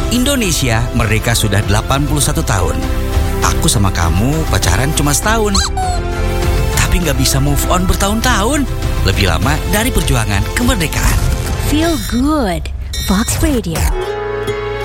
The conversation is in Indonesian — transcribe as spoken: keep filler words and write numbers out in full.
Indonesia merdeka sudah delapan puluh satu tahun. Aku sama kamu pacaran cuma setahun. Tapi nggak bisa move on bertahun-tahun. Lebih lama dari perjuangan kemerdekaan. Feel good. Fox Radio.